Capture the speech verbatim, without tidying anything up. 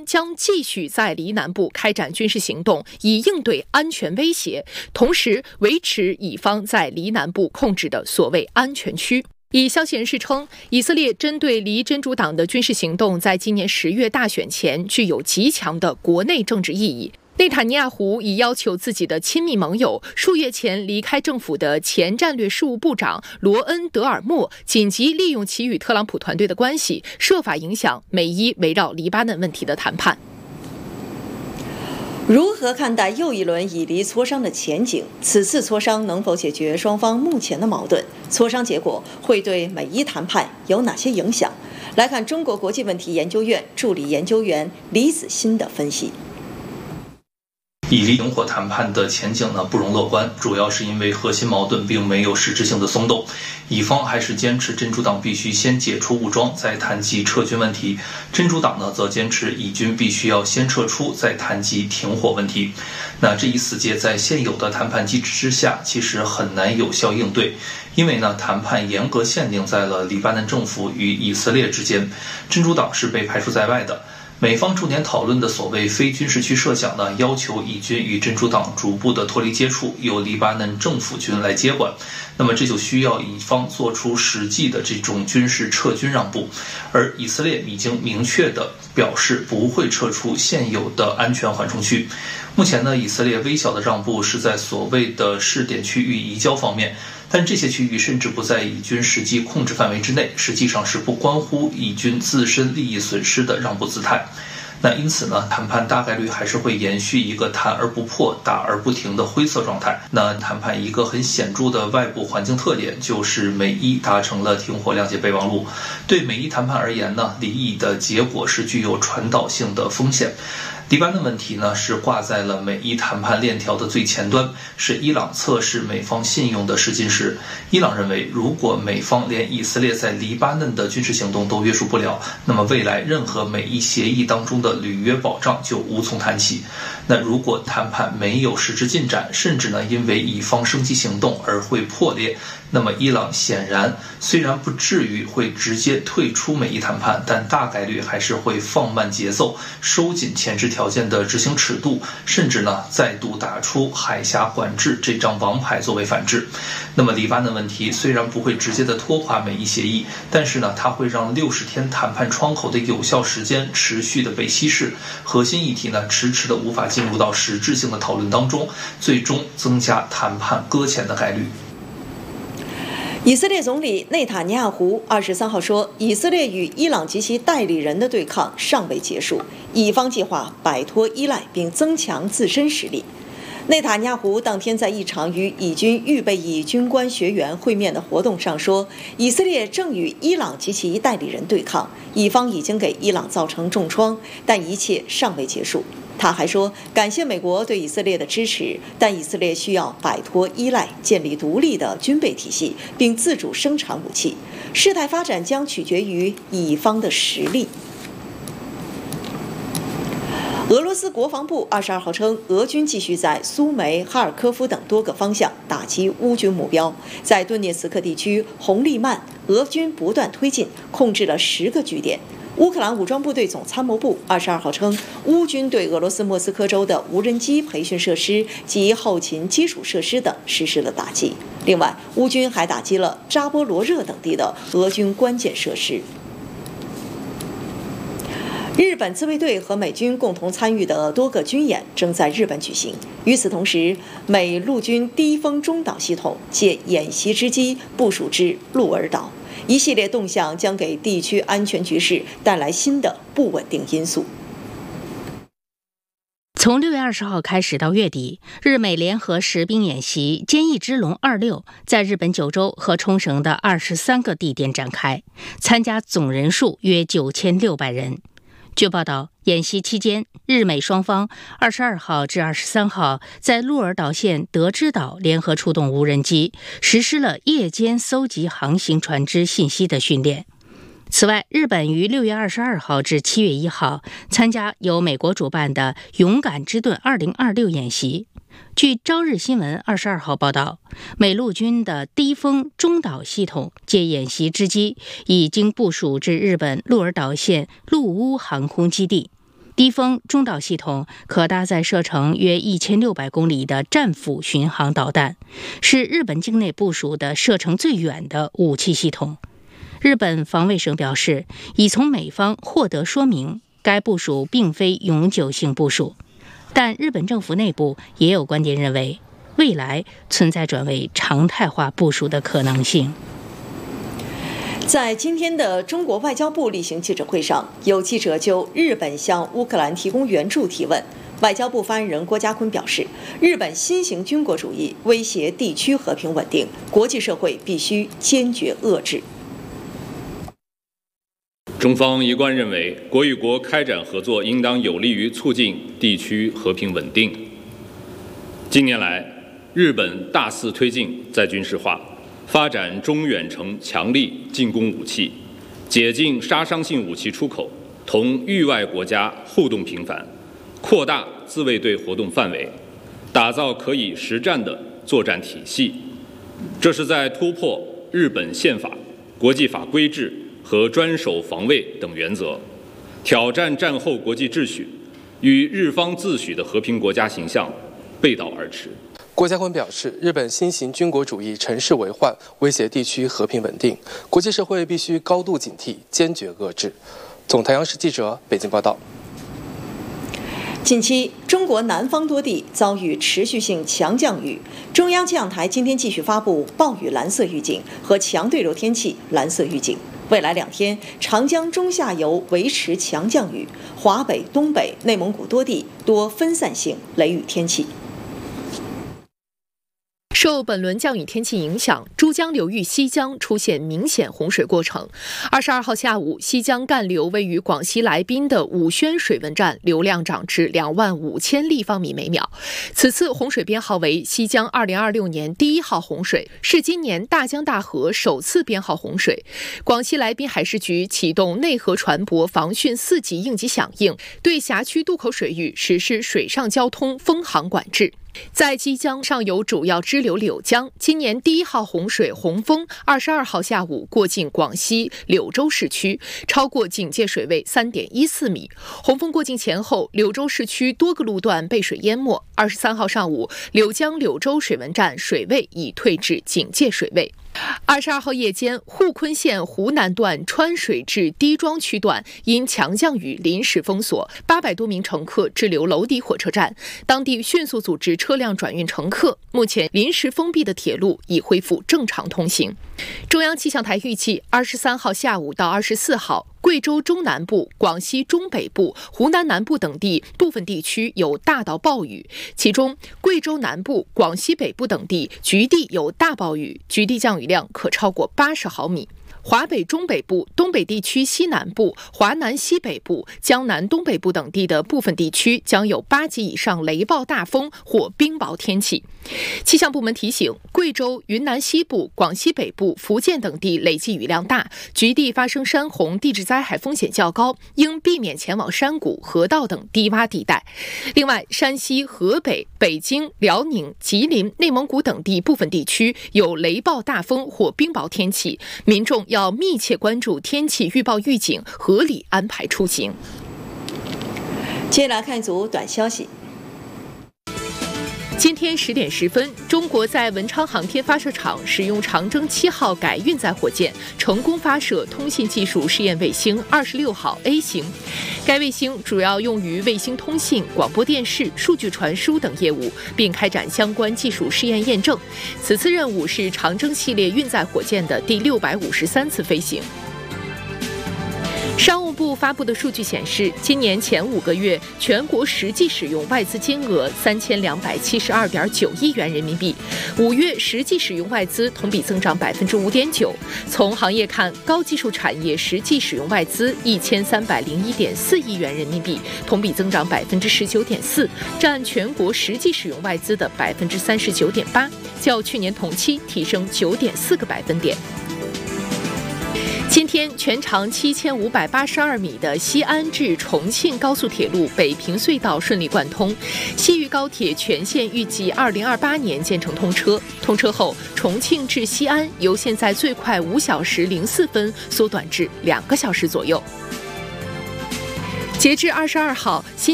将继续在黎南部开展军事行动，以应对安全威胁，同时维持以方在黎南部控制的所谓安全区。以消息人士称，以色列针对黎真主党的军事行动在今年十月大选前具有极强的国内政治意义。内塔尼亚胡已要求自己的亲密盟友、数月前离开政府的前战略事务部长罗恩·德尔默紧急利用其与特朗普团队的关系，设法影响美伊围绕黎巴嫩问题的谈判。 如何看待又一轮以黎磋商的前景？此次磋商能否解决双方目前的矛盾？磋商结果会对美伊谈判有哪些影响？来看中国国际问题研究院助理研究员李子欣的分析。 以黎停火谈判的前景呢不容乐观，主要是因为核心矛盾并没有实质性的松动，以方还是坚持真主党必须先解除武装再谈及撤军问题，真主党呢则坚持以军必须要先撤出再谈及停火问题。那这一死结在现有的谈判机制之下其实很难有效应对，因为呢谈判严格限定在了黎巴嫩政府与以色列之间，真主党是被排除在外的。美方重点讨论的所谓非军事区设想呢，要求以军与真主党逐步的脱离接触，由黎巴嫩政府军来接管。那么这就需要以方做出实际的这种军事撤军让步，而以色列已经明确的表示不会撤出现有的安全缓冲区。目前呢，以色列微小的让步是在所谓的试点区域移交方面，但这些区域甚至不在以军实际控制范围之内，实际上是不关乎以军自身利益损失的让步姿态。那因此呢，谈判大概率还是会延续一个谈而不破、打而不停的灰色状态。那谈判一个很显著的外部环境特点就是美伊达成了停火谅解备忘录。对美伊谈判而言呢，离异的结果是具有传导性的风险。黎巴嫩问题呢是挂在了美伊谈判链条的最前端，是伊朗测试美方信用的试金石。伊朗认为，如果美方连以色列在黎巴嫩的军事行动都约束不了，那么未来任何美伊协议当中的履约保障就无从谈起。那如果谈判没有实质进展，甚至呢因为以方升级行动而会破裂，那么伊朗显然虽然不至于会直接退出美伊谈判，但大概率还是会放慢节奏，收紧前置条件的执行尺度，甚至呢再度打出海峡管制这张王牌作为反制。那么黎巴嫩问题虽然不会直接的拖垮美伊协议，但是呢它会让六十天谈判窗口的有效时间持续的被稀释，核心议题呢迟迟的无法进入到实质性的讨论当中，最终增加谈判搁浅的概率。 以色列总理内塔尼亚胡二十三号说，以色列与伊朗及其代理人的对抗尚未结束，以方计划摆脱依赖并增强自身实力。内塔尼亚胡当天在一场与以军预备役军官学员会面的活动上说，以色列正与伊朗及其代理人对抗，以方已经给伊朗造成重创，但一切尚未结束。他还说，感谢美国对以色列的支持，但以色列需要摆脱依赖，建立独立的军备体系，并自主生产武器。事态发展将取决于以方的实力。俄罗斯国防部二十二号称，俄军继续在苏梅、哈尔科夫等多个方向打击乌军目标。在顿涅茨克地区红利曼，俄军不断推进，控制了十个据点。乌克兰武装部队总参谋部二十二号称，乌军对俄罗斯莫斯科州的无人机培训设施及后勤基础设施等实施了打击。另外，乌军还打击了扎波罗热等地的俄军关键设施。日本自卫队和美军共同参与的多个军演正在日本举行。与此同时，美陆军低风中导系统借演习之机部署至鹿儿岛。一系列动向将给地区安全局势带来新的不稳定因素。 从六月二十号开始到月底，日美联合实兵演习“坚毅之龙二六”在日本九州和冲绳的二十三个地点展开，参加总人数约九千六百人。据报道，演习期间，日美双方二十二号至二十三号在鹿儿岛县德之岛联合出动无人机，实施了夜间搜集航行船只信息的训练。此外，日本于六月二十二号至七月一号参加由美国主办的“勇敢之盾二零二六”演习。据朝日新闻二十二号报道，美陆军的低风中导系统借演习之机，已经部署至日本鹿儿岛县陆屋航空基地。 低风中导系统可搭载射程约一千六百公里的战斧巡航导弹，是日本境内部署的射程最远的武器系统。日本防卫省表示，已从美方获得说明，该部署并非永久性部署。但日本政府内部也有观点认为，未来存在转为常态化部署的可能性。 在今天的中国外交部例行记者会上，有记者就日本向乌克兰提供援助提问。外交部发言人郭家坤表示，日本新型军国主义威胁地区和平稳定，国际社会必须坚决遏制。 中方一贯认为，国与国开展合作应当有利于促进地区和平稳定。近年来，日本大肆推进再军事化，发展中远程强力进攻武器，解禁杀伤性武器出口，同域外国家互动频繁，扩大自卫队活动范围，打造可以实战的作战体系。这是在突破日本宪法、国际法规制和专守防卫等原则，挑战战后国际秩序，与日方自诩的和平国家形象背道而驰。 郭家坤表示，日本新型军国主义乘势为患，威胁地区和平稳定，国际社会必须高度警惕，坚决遏制。总台央视记者北京报道。 近期，中国南方多地遭遇持续性强降雨，中央气象台今天继续发布暴雨蓝色预警和强对流天气蓝色预警。未来两天，长江中下游维持强降雨，华北、东北、内蒙古多地多分散性雷雨天气。 受本轮降雨天气影响，珠江流域西江出现明显洪水过程。二十二号下午，西江干流位于广西来宾的武宣水文站流量涨至两万五千立方米每秒。此次洪水编号为西江二零二六年第一号洪水，是今年大江大河首次编号洪水。广西来宾海事局启动内河船舶防汛四级应急响应，对辖区渡口水域实施水上交通封航管制。在基江上游主要支流柳江，今年第一号洪水洪峰二十二号下午过境广西柳州市区，超过警戒水位 三点一四米。洪峰过境前后，柳州市区多个路段被水淹没。二十三号上午，柳江柳州水文站水位已退至警戒水位。二十二号夜间，沪昆线湖南段川水至低庄区段因强降雨临时封锁，八百多名乘客滞留娄底火车站，当地迅速组织车辆转运乘客。目前临时封闭的铁路已恢复正常通行。中央气象台预计，二十三号下午到二十四号，贵州中南部、广西中北部、湖南南部等地部分地区有大到暴雨，其中贵州南部、广西北部等地局地有大暴雨，局地降雨量可超过八十毫米。华北中北部、东北地区西南部、华南西北部、江南东北部等地的部分地区将有八级以上雷暴大风或冰雹天气。气象部门提醒，贵州、云南西部、广西北部、福建等地累计雨量大，局地发生山洪、地质灾害风险较高，应避免前往山谷、河道等低洼地带。另外，山西、河北、北京、辽宁、吉林、内蒙古等地部分地区有雷暴大风或冰雹天气，民众要要密切关注天气预报预警，合理安排出行。 接下来看一组短消息。 今天十点十分，中国在文昌航天发射场使用长征七号改运载火箭，成功发射通信技术试验卫星二十六号 A 型。该卫星主要用于卫星通信、广播电视、数据传输等业务，并开展相关技术试验验证。此次任务是长征系列运载火箭的第六百五十三次飞行。商务部发布的数据显示，今年前五个月全国实际使用外资金额三千两百七十二点九亿元人民币，五月实际使用外资同比增长百分之五点九。从行业看，高技术产业实际使用外资一千三百零一点四亿元人民币，同比增长百分之十九点四，占全国实际使用外资的百分之三十九点八，较去年同期提升九点四个百分点。今天，全长七千五百八十二米的西安至重庆高速铁路北平隧道顺利贯通，西渝高铁全线预计二零二八年建成通车。通车后，重庆至西安由现在最快五小时零四分缩短至两个小时左右。 截至二十二号，新